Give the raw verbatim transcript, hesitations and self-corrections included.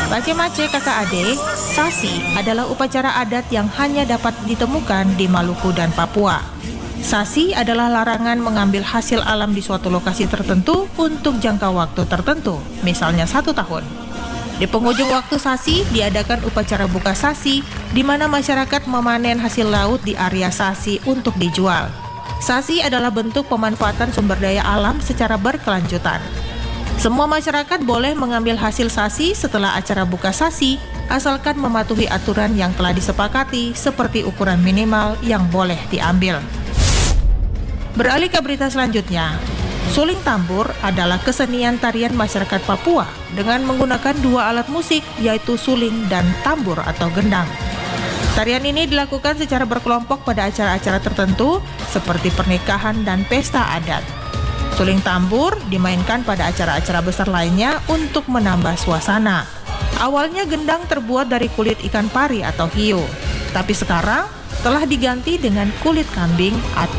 Bagi Mace kakak adik, sasi adalah upacara adat yang hanya dapat ditemukan di Maluku dan Papua. Sasi adalah larangan mengambil hasil alam di suatu lokasi tertentu untuk jangka waktu tertentu, misalnya satu tahun. Di penghujung waktu sasi, diadakan upacara buka sasi, di mana masyarakat memanen hasil laut di area sasi untuk dijual. Sasi adalah bentuk pemanfaatan sumber daya alam secara berkelanjutan. Semua masyarakat boleh mengambil hasil sasi setelah acara buka sasi, asalkan mematuhi aturan yang telah disepakati seperti ukuran minimal yang boleh diambil. Beralih ke berita selanjutnya. Suling tambur adalah kesenian tarian masyarakat Papua dengan menggunakan dua alat musik, yaitu suling dan tambur atau gendang. Tarian ini dilakukan secara berkelompok pada acara-acara tertentu seperti pernikahan dan pesta adat. Suling tambur dimainkan pada acara-acara besar lainnya untuk menambah suasana. Awalnya gendang terbuat dari kulit ikan pari atau hiu, tapi sekarang telah diganti dengan kulit kambing atau